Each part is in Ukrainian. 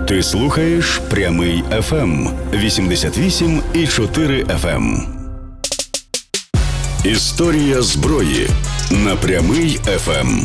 Ти слухаєш Прямий ФМ 88,4 FM. Історія зброї на Прямий ФМ.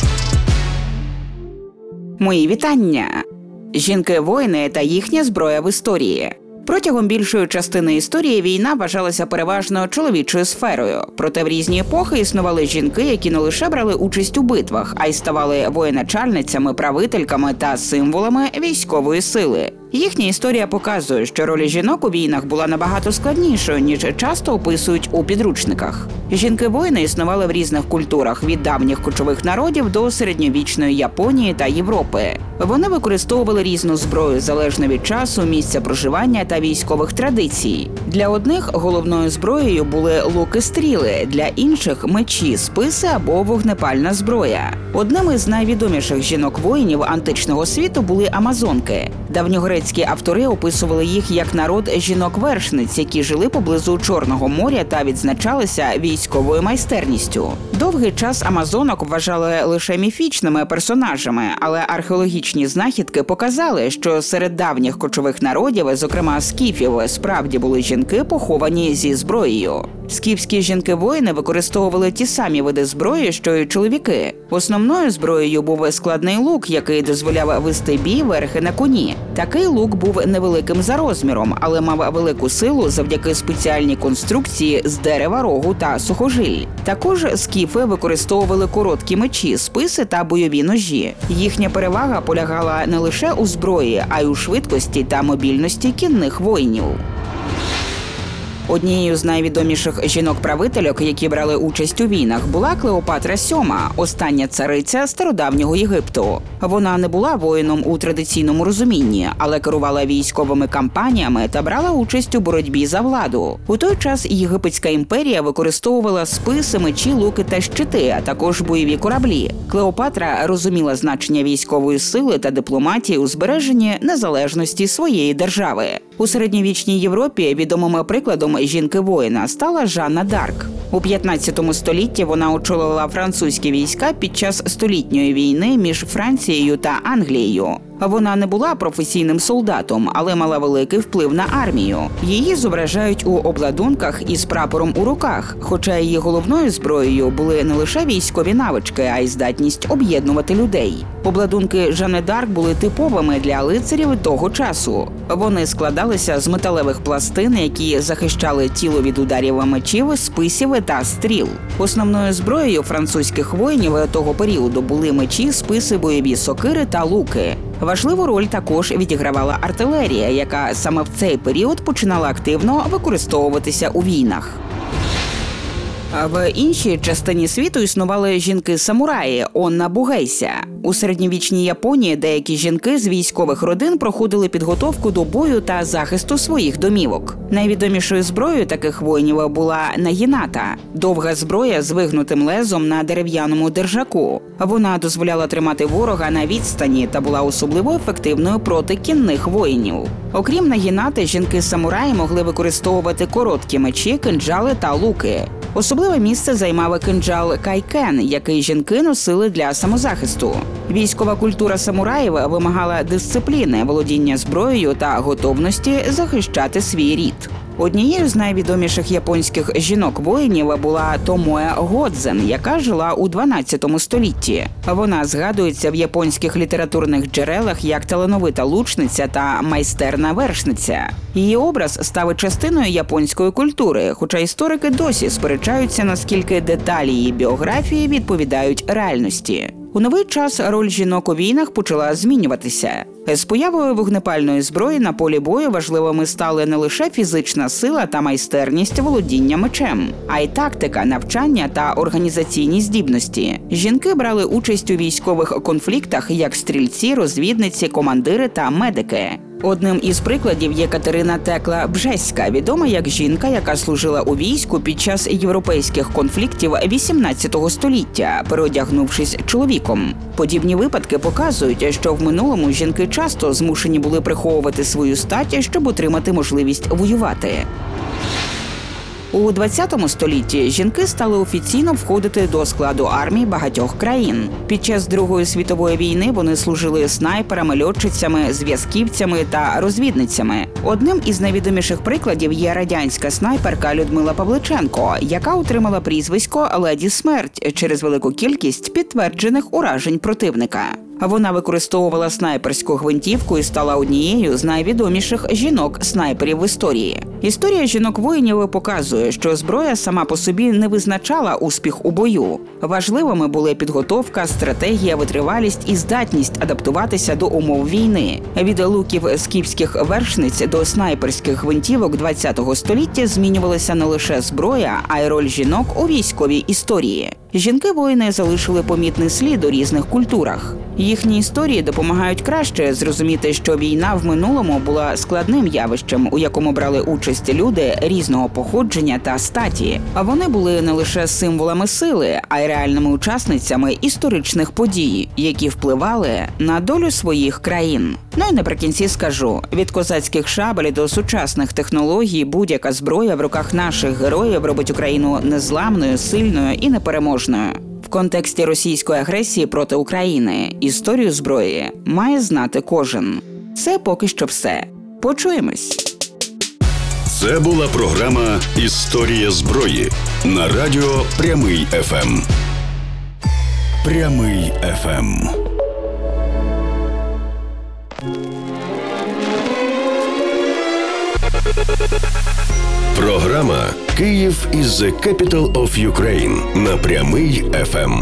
Мої вітання! Жінки-воїни та їхня зброя в історії. Протягом більшої частини історії війна вважалася переважно чоловічою сферою. Проте в різні епохи існували жінки, які не лише брали участь у битвах, а й ставали воєначальницями, правительками та символами військової сили. Їхня історія показує, що роль жінок у війнах була набагато складнішою, ніж часто описують у підручниках. Жінки-воїни існували в різних культурах – від давніх кочових народів до середньовічної Японії та Європи. Вони використовували різну зброю, залежно від часу, місця проживання та військових традицій. Для одних головною зброєю були луки-стріли, для інших – мечі, списи або вогнепальна зброя. Одним із найвідоміших жінок-воїнів античного світу були амазонки. Давньогрецькі автори описували їх як народ жінок-вершниць, які жили поблизу Чорного моря та відзначалися військовою майстерністю. Довгий час амазонок вважали лише міфічними персонажами, але археологічні знахідки показали, що серед давніх кочових народів, зокрема скіфів, справді були жінки, поховані зі зброєю. Скіфські жінки-воїни використовували ті самі види зброї, що й чоловіки. Основною зброєю був складний лук, який дозволяв вести бій верхи на коні. Такий лук був невеликим за розміром, але мав велику силу завдяки спеціальній конструкції з дерева, рогу та сухожиль. Також скіфи використовували короткі мечі, списи та бойові ножі. Їхня перевага полягала не лише у зброї, а й у швидкості та мобільності кінних воїнів. Однією з найвідоміших жінок-правительок, які брали участь у війнах, була Клеопатра VII, остання цариця стародавнього Єгипту. Вона не була воїном у традиційному розумінні, але керувала військовими кампаніями та брала участь у боротьбі за владу. У той час Єгипетська імперія використовувала списи, мечі, луки та щити, а також бойові кораблі. Клеопатра розуміла значення військової сили та дипломатії у збереженні незалежності своєї держави. У середньовічній Європі відомим прикладом жінки-воїна стала Жанна Дарк. У 15 столітті вона очолила французькі війська під час столітньої війни між Францією та Англією. Вона не була професійним солдатом, але мала великий вплив на армію. Її зображають у обладунках із прапором у руках, хоча її головною зброєю були не лише військові навички, а й здатність об'єднувати людей. Обладунки Жанни Дарк були типовими для лицарів того часу. Вони складалися з металевих пластин, які захищали тіло від ударів мечів, списів та стріл. Основною зброєю французьких воїнів того періоду були мечі, списи, бойові сокири та луки. Важливу роль також відігравала артилерія, яка саме в цей період починала активно використовуватися у війнах. В іншій частині світу існували жінки-самураї – Онна Бугейся. У середньовічній Японії деякі жінки з військових родин проходили підготовку до бою та захисту своїх домівок. Найвідомішою зброєю таких воїнів була нагіната – довга зброя з вигнутим лезом на дерев'яному держаку. Вона дозволяла тримати ворога на відстані та була особливо ефективною проти кінних воїнів. Окрім нагінати, жінки-самураї могли використовувати короткі мечі, кинджали та луки. Особливе місце займав кинджал кайкен, який жінки носили для самозахисту. Військова культура самураїв вимагала дисципліни, володіння зброєю та готовності захищати свій рід. Однією з найвідоміших японських жінок-воїнів була Томоe Годзен, яка жила у 12 столітті. Вона згадується в японських літературних джерелах як талановита лучниця та майстерна вершниця. Її образ став частиною японської культури, хоча історики досі сперечаються, наскільки деталі її біографії відповідають реальності. У новий час роль жінок у війнах почала змінюватися. З появою вогнепальної зброї на полі бою важливими стали не лише фізична сила та майстерність володіння мечем, а й тактика, навчання та організаційні здібності. Жінки брали участь у військових конфліктах як стрільці, розвідниці, командири та медики. Одним із прикладів є Катерина Текла-Бжеська, відома як жінка, яка служила у війську під час європейських конфліктів 18 століття, переодягнувшись чоловіком. Подібні випадки показують, що в минулому жінки часто змушені були приховувати свою стать, щоб отримати можливість воювати. У 20 столітті жінки стали офіційно входити до складу армій багатьох країн. Під час Другої світової війни вони служили снайперами, льотчицями, зв'язківцями та розвідницями. Одним із найвідоміших прикладів є радянська снайперка Людмила Павличенко, яка отримала прізвисько «Леді Смерть» через велику кількість підтверджених уражень противника. Вона використовувала снайперську гвинтівку і стала однією з найвідоміших жінок-снайперів в історії. Історія жінок-воїнів показує, що зброя сама по собі не визначала успіх у бою. Важливими були підготовка, стратегія, витривалість і здатність адаптуватися до умов війни. Від луків скіфських вершниць до снайперських гвинтівок ХХ століття змінювалася не лише зброя, а й роль жінок у військовій історії. Жінки-воїни залишили помітний слід у різних культурах. Їхні історії допомагають краще зрозуміти, що війна в минулому була складним явищем, у якому брали участь люди різного походження та статі. А вони були не лише символами сили, а й реальними учасницями історичних подій, які впливали на долю своїх країн. Ну і наприкінці скажу, від козацьких шабель до сучасних технологій будь-яка зброя в руках наших героїв робить Україну незламною, сильною і непереможною. В контексті російської агресії проти України історію зброї має знати кожен. Це поки що все. Почуємось. Це була програма «Історія зброї» на радіо «Прямий ФМ». «Прямий ФМ». Програма «Київ is the capital of Ukraine» на «Прямий ФМ».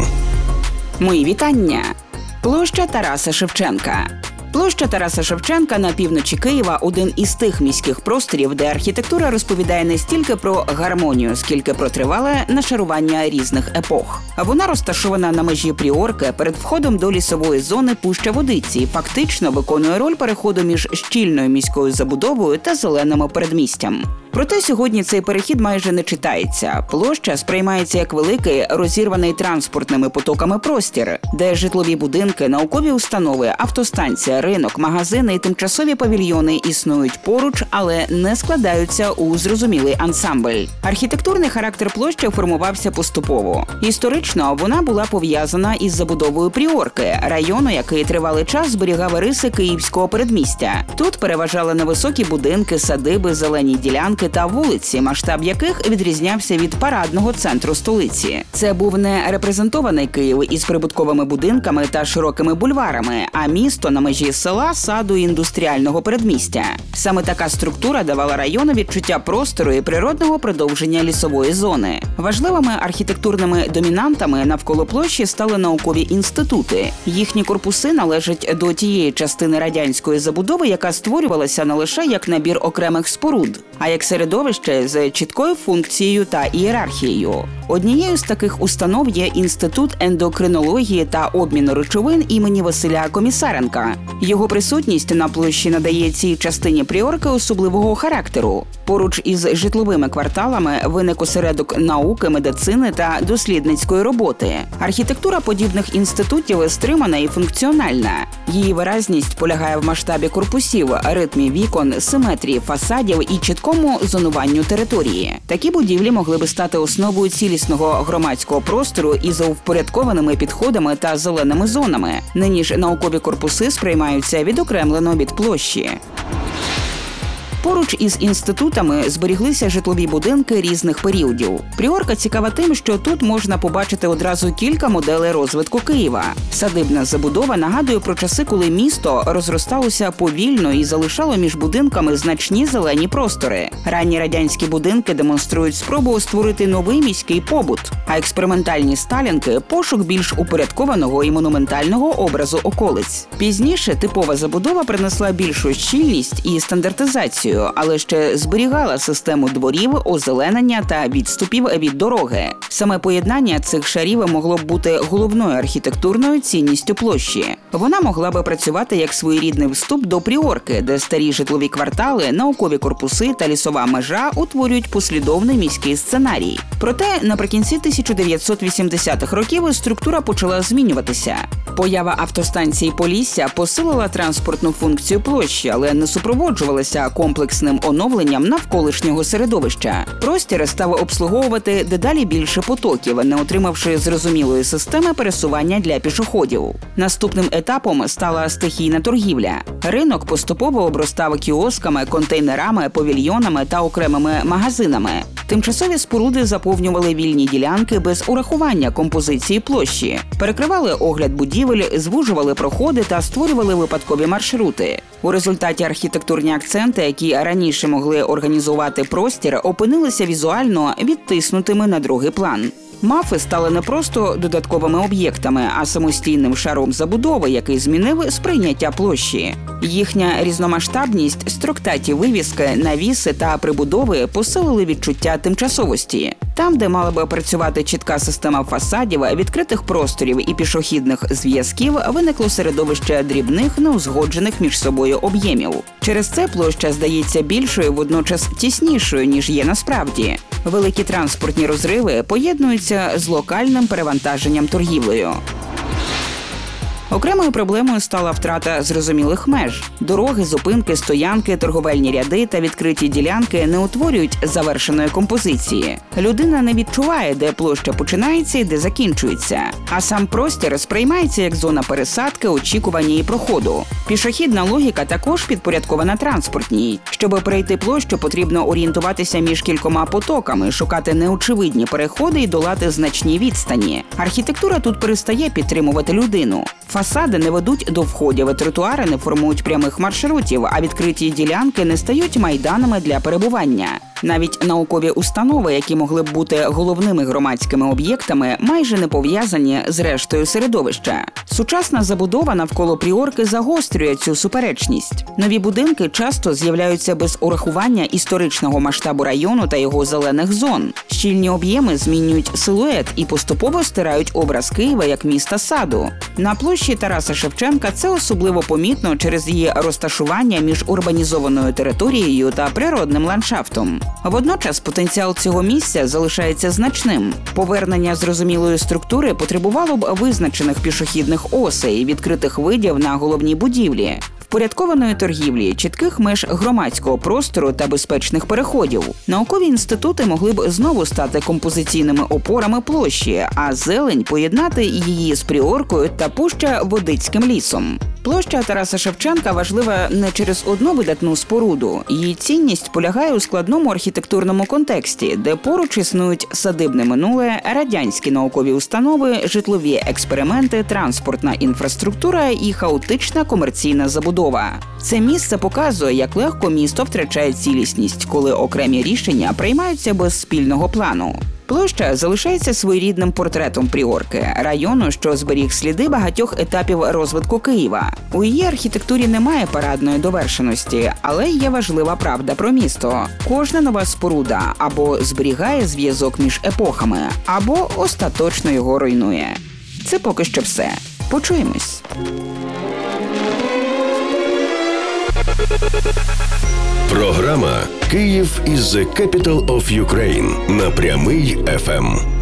Мої вітання. Площа Тараса Шевченка. Площа Тараса Шевченка на півночі Києва – один із тих міських просторів, де архітектура розповідає не стільки про гармонію, скільки про тривале нашарування різних епох. Вона розташована на межі Пріорки перед входом до лісової зони Пуща Водиці і фактично виконує роль переходу між щільною міською забудовою та зеленим передмістям. Проте сьогодні цей перехід майже не читається. Площа сприймається як великий, розірваний транспортними потоками простір, де житлові будинки, наукові установи, автостанція, ринок, магазини і тимчасові павільйони існують поруч, але не складаються у зрозумілий ансамбль. Архітектурний характер площі формувався поступово. Історично вона була пов'язана із забудовою Пріорки, району, який тривалий час зберігав риси київського передмістя. Тут переважали невисокі будинки, садиби, зелені ділянки та вулиці, масштаб яких відрізнявся від парадного центру столиці. Це був не репрезентований Київ із прибутковими будинками та широкими бульварами, а місто на межі села, саду і індустріального передмістя. Саме така структура давала району відчуття простору і природного продовження лісової зони. Важливими архітектурними домінантами навколо площі стали наукові інститути. Їхні корпуси належать до тієї частини радянської забудови, яка створювалася не лише як набір окремих споруд, а як середовище з чіткою функцією та ієрархією. Однією з таких установ є Інститут ендокринології та обміну речовин імені Василя Комісаренка. Його присутність на площі надає цій частині Пріорки особливого характеру. Поруч із житловими кварталами виник осередок науки, медицини та дослідницької роботи. Архітектура подібних інститутів стримана і функціональна. Її виразність полягає в масштабі корпусів, ритмі вікон, симетрії фасадів і чіткому зонуванню території. Такі будівлі могли би стати основою цілісного громадського простору із впорядкованими підходами та зеленими зонами. Нині ж наукові корпуси сприймаються відокремлено від площі. Поруч із інститутами зберіглися житлові будинки різних періодів. Пріорка цікава тим, що тут можна побачити одразу кілька моделей розвитку Києва. Садибна забудова нагадує про часи, коли місто розросталося повільно і залишало між будинками значні зелені простори. Ранні радянські будинки демонструють спробу створити новий міський побут, а експериментальні сталінки – пошук більш упорядкованого і монументального образу околиць. Пізніше типова забудова принесла більшу щільність і стандартизацію, але ще зберігала систему дворів, озеленення та відступів від дороги. Саме поєднання цих шарів могло б бути головною архітектурною цінністю площі. Вона могла би працювати як своєрідний вступ до Пріорки, де старі житлові квартали, наукові корпуси та лісова межа утворюють послідовний міський сценарій. Проте наприкінці 1980-х років структура почала змінюватися. Поява автостанції Полісся посилила транспортну функцію площі, але не супроводжувалася комплексом комплексним оновленням навколишнього середовища. Простір став обслуговувати дедалі більше потоків, не отримавши зрозумілої системи пересування для пішоходів. Наступним етапом стала стихійна торгівля. Ринок поступово обростав кіосками, контейнерами, павільйонами та окремими магазинами. Тимчасові споруди заповнювали вільні ділянки без урахування композиції площі, перекривали огляд будівель, звужували проходи та створювали випадкові маршрути. У результаті архітектурні акценти, які раніше могли організувати простір, опинилися візуально відтиснутими на другий план. МАФи стали не просто додатковими об'єктами, а самостійним шаром забудови, який змінив сприйняття площі. Їхня різномасштабність, строктаті вивіски, навіси та прибудови посилили відчуття тимчасовості. Там, де мала би працювати чітка система фасадів, відкритих просторів і пішохідних зв'язків, виникло середовище дрібних, неузгоджених між собою об'ємів. Через це площа здається більшою, водночас тіснішою, ніж є насправді. Великі транспортні розриви поєднуються з локальним перевантаженням торгівлею. Окремою проблемою стала втрата зрозумілих меж. Дороги, зупинки, стоянки, торговельні ряди та відкриті ділянки не утворюють завершеної композиції. Людина не відчуває, де площа починається і де закінчується. А сам простір сприймається як зона пересадки, очікування і проходу. Пішохідна логіка також підпорядкована транспортній. Щоб перейти площу, потрібно орієнтуватися між кількома потоками, шукати неочевидні переходи і долати значні відстані. Архітектура тут перестає підтримувати людину. Фасади не ведуть до входів, тротуари не формують прямих маршрутів, а відкриті ділянки не стають майданами для перебування. Навіть наукові установи, які могли б бути головними громадськими об'єктами, майже не пов'язані з рештою середовища. Сучасна забудова навколо Пріорки загострює цю суперечність. Нові будинки часто з'являються без урахування історичного масштабу району та його зелених зон. Щільні об'єми змінюють силует і поступово стирають образ Києва як міста саду. На площі Тараса Шевченка це особливо помітно через її розташування між урбанізованою територією та природним ландшафтом. Водночас потенціал цього місця залишається значним. Повернення зрозумілої структури потребувало б визначених пішохідних осей, відкритих видів на головній будівлі, впорядкованої торгівлі, чітких меж громадського простору та безпечних переходів. Наукові інститути могли б знову стати композиційними опорами площі, а зелень поєднати її з Пріоркою та Пуща-Водицьким лісом. Площа Тараса Шевченка важлива не через одну видатну споруду. Її цінність полягає у складному архітектурному контексті, де поруч існують садибне минуле, радянські наукові установи, житлові експерименти, транспортна інфраструктура і хаотична комерційна забудова. Це місце показує, як легко місто втрачає цілісність, коли окремі рішення приймаються без спільного плану. Площа залишається своєрідним портретом Пріорки, району, що зберіг сліди багатьох етапів розвитку Києва. У її архітектурі немає парадної довершеності, але є важлива правда про місто. Кожна нова споруда або зберігає зв'язок між епохами, або остаточно його руйнує. Це поки що все. Почуємось. Програма «Київ is the capital of Ukraine» на Прямий ФМ.